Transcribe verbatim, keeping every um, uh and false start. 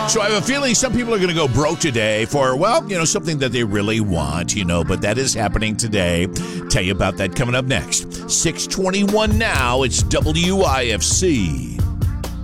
So I have a feeling some people are going to go broke today for, well, you know, something that they really want, you know, but that is happening today. Tell you about that coming up next. six twenty-one now. It's W I F C.